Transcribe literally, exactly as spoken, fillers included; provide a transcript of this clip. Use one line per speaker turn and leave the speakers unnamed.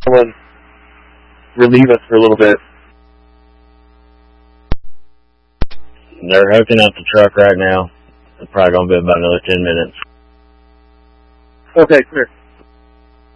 someone relieve us for a little bit.
They're hooking up the truck right now. It's probably going to be about another ten minutes.
Okay, clear.